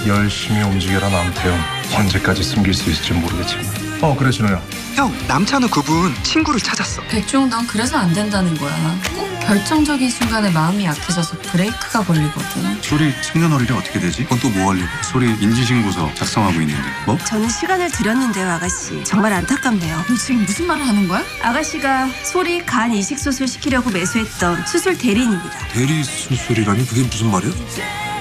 열심히 움직여라 남태형. 언제까지 숨길 수 있을지 모르겠지만. 그래 진호야. 형, 남찬우 그분 친구를 찾았어. 백종, 넌 그래서 안 된다는 거야. 꼭 결정적인 순간에 마음이 약해져서 브레이크가 걸리거든. 소리 생년월일이 어떻게 되지? 그건 또 뭐 하려고? 소리 인지신고서 작성하고 있는데 뭐? 저는 시간을 드렸는데요, 아가씨. 정말 안타깝네요. 너 지금 무슨 말을 하는 거야? 아가씨가 소리 간 이식 수술 시키려고 매수했던 수술 대리인입니다. 대리 수술이라니 그게 무슨 말이야?